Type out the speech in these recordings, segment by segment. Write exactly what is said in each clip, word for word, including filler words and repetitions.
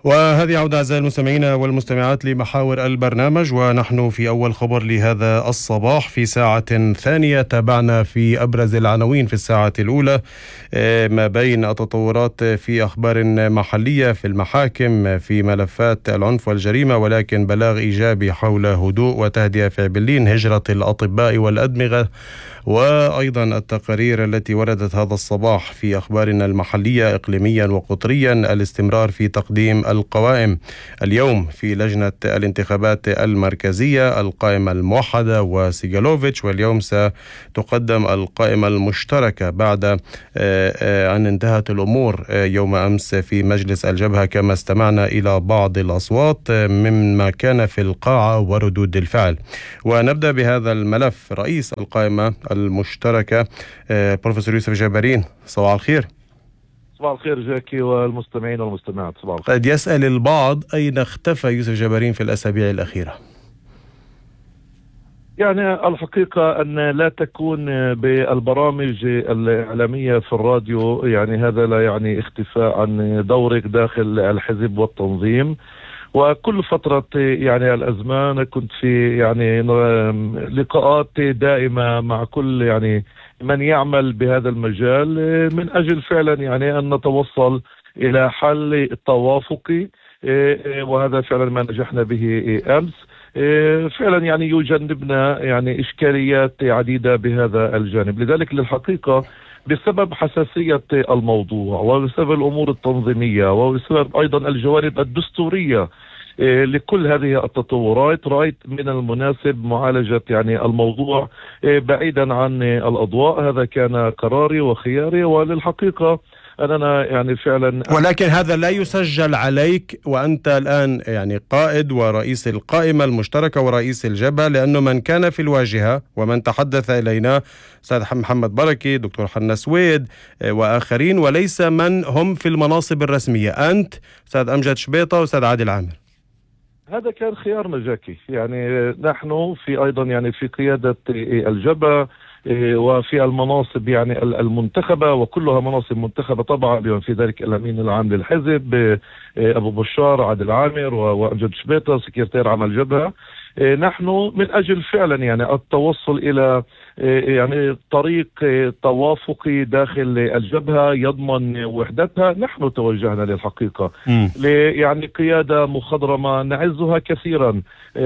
وهذه عودة أعزائي المستمعين والمستمعات لمحاور البرنامج، ونحن في أول خبر لهذا الصباح في ساعة ثانية. تابعنا في أبرز العناوين في الساعة الأولى ما بين التطورات في أخبار محلية في المحاكم في ملفات العنف والجريمة، ولكن بلاغ إيجابي حول هدوء وتهدئة في عبلين، هجرة الأطباء والأدمغة، وأيضا التقارير التي وردت هذا الصباح في أخبارنا المحلية إقليميا وقطريا، الاستمرار في تقديم القوائم. اليوم في لجنة الانتخابات المركزية القائمة الموحدة وسيغالوفيتش، واليوم ستقدم القائمة المشتركة بعد أن انتهت الأمور يوم أمس في مجلس الجبهة، كما استمعنا إلى بعض الأصوات مما كان في القاعة وردود الفعل. ونبدأ بهذا الملف. رئيس القائمة المشتركة بروفيسور يوسف جبارين، صباح الخير. صباح الخير جاكي والمستمعين والمستمعات، صباح الخير. قد يسأل البعض أين اختفى يوسف جبارين في الأسابيع الأخيرة؟ يعني الحقيقة أن لا تكون بالبرامج الإعلامية في الراديو، يعني هذا لا يعني اختفاء عن دورك داخل الحزب والتنظيم. وكل فترة يعني الأزمان كنت في يعني لقاءات دائمة مع كل يعني من يعمل بهذا المجال من أجل فعلا يعني أن نتوصل إلى حل توافقي، وهذا فعلا ما نجحنا به أمس. فعلا يعني يجنبنا يعني إشكاليات عديدة بهذا الجانب. لذلك للحقيقة بسبب حساسية الموضوع وبسبب الأمور التنظيمية وبسبب أيضا الجوانب الدستورية لكل هذه التطورات، رأيت من المناسب معالجة يعني الموضوع بعيدا عن الأضواء. هذا كان قراري وخياري، وللحقيقة أننا يعني فعلا. ولكن هذا لا يسجل عليك، وأنت الآن يعني قائد ورئيس القائمة المشتركة ورئيس الجبهة، لأنه من كان في الواجهة ومن تحدث إلينا أستاذ محمد بركي، دكتور حنا سويد وآخرين، وليس من هم في المناصب الرسمية، أنت أستاذ أمجد شبيطة وأستاذ عادل عامر. هذا كان خيارنا جاكي. يعني نحن في أيضا يعني في قيادة الجبهة وفي المناصب يعني المنتخبة، وكلها مناصب منتخبة طبعا، بما في ذلك الأمين العام للحزب أبو بشار، عادل عامر وأمجد شبيطة سكرتير عام الجبهة. نحن من أجل فعلا يعني التوصل إلى يعني طريق توافقي داخل الجبهة يضمن وحدتها، نحن توجهنا للحقيقة يعني قيادة مخضرمة نعزها كثيرا،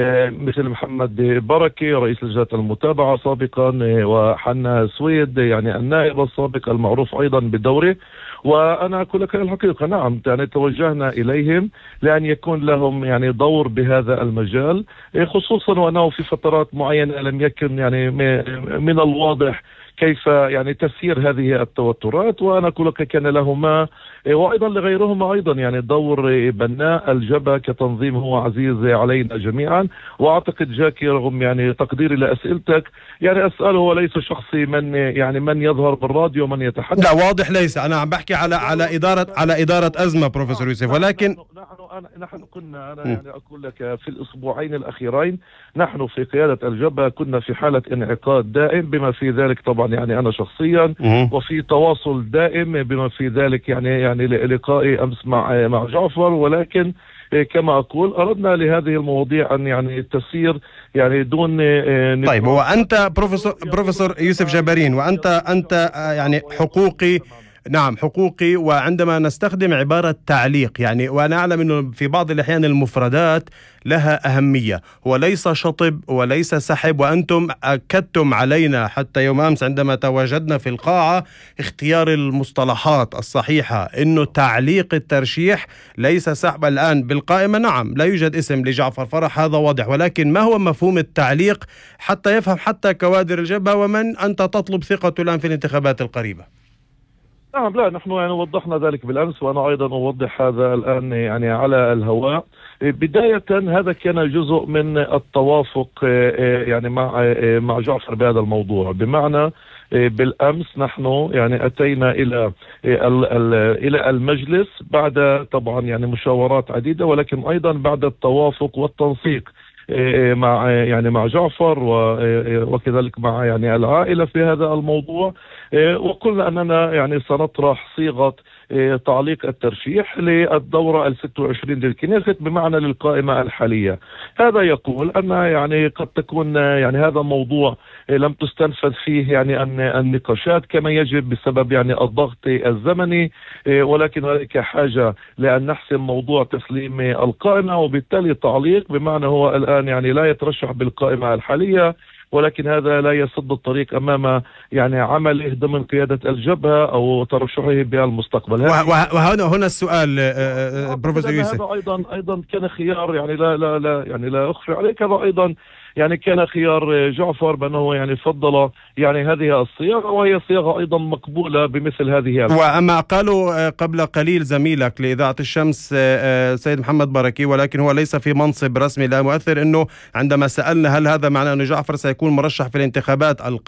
مثل محمد بركي رئيس لجنة المتابعة سابقا، وحنا سويد يعني النائب السابق المعروف أيضا بدوره. وأنا أقول لك الحقيقة نعم يعني توجهنا إليهم لأن يكون لهم يعني دور بهذا المجال، خصوصا وأنه في فترات معينة لم يكن يعني من الواضح كيف يعني تسيير هذه التوترات. وأنا أقول لك كان لهما وأيضا لغيرهما أيضا يعني دور بناء. الجبهة كتنظيم هو عزيز علينا جميعا، وأعتقد جاكي رغم يعني تقديري لأسئلتك يعني أسأله وليس شخصي من يعني من يظهر بالراديو من يتحدث. لا واضح ليس، أنا عم بحكي على على إدارة على إدارة أزمة بروفيسور يوسف، ولكن نحن نحن كنا أنا يعني أقول لك في الأسبوعين الأخيرين نحن في قيادة الجبهة كنا في حالة انعقاد دائم، بما في ذلك طبعا يعني أنا شخصيا، وفي تواصل دائم بما في ذلك يعني يعني لقائي أمس مع مع جعفر. ولكن كما أقول أردنا لهذه المواضيع أن يعني تسير يعني دون. طيب هو أنت بروفيسور بروفيسور يوسف جبارين، وأنت أنت يعني حقوقي، نعم حقوقي، وعندما نستخدم عبارة تعليق يعني، وأنا أعلم أنه في بعض الأحيان المفردات لها أهمية، هو ليس شطب وليس سحب، وأنتم أكدتم علينا حتى يوم أمس عندما تواجدنا في القاعة اختيار المصطلحات الصحيحة، أنه تعليق الترشيح ليس سحب. الآن بالقائمة نعم لا يوجد اسم لجعفر فرح، هذا واضح، ولكن ما هو مفهوم التعليق حتى يفهم حتى كوادر الجبهة ومن أنت تطلب ثقته الآن في الانتخابات القريبة؟ نعم لا نحن يعني وضحنا ذلك بالأمس، وأنا أيضا أوضح هذا الآن يعني على الهواء. بداية هذا كان جزء من التوافق يعني مع مع جعفر بهذا الموضوع، بمعنى بالأمس نحن يعني أتينا إلى إلى المجلس بعد طبعا يعني مشاورات عديدة، ولكن أيضا بعد التوافق والتنسيق مع يعني مع جعفر وكذلك مع يعني العائلة في هذا الموضوع. وقلنا أننا يعني سنطرح صيغة تعليق الترشيح للدورة الست وعشرين للكنيست بمعنى للقائمة الحالية. هذا يقول أن يعني قد تكون يعني هذا موضوع لم تستنفذ فيه يعني النقاشات كما يجب بسبب يعني الضغط الزمني، ولكن هناك حاجة لأن نحسم موضوع تسليم القائمة، وبالتالي تعليق بمعنى هو الآن يعني لا يترشح بالقائمة الحالية، ولكن هذا لا يسد الطريق أمام يعني عمله ضمن قيادة الجبهة أو ترشحه بالمستقبل. وهنا هنا السؤال بروفيسور يوسف، هذا أيضا أيضا كان خيار يعني لا لا لا يعني لا أخفي عليك، هذا أيضا يعني كان خيار جعفر بأنه يعني فضل يعني هذه الصياغة، وهي صياغة أيضا مقبولة بمثل هذه. وأما قالوا قبل قليل زميلك لإذاعة الشمس سيد محمد بركي، ولكن هو ليس في منصب رسمي لا مؤثر، أنه عندما سألنا هل هذا معناه أن جعفر سيكون مرشح في الانتخابات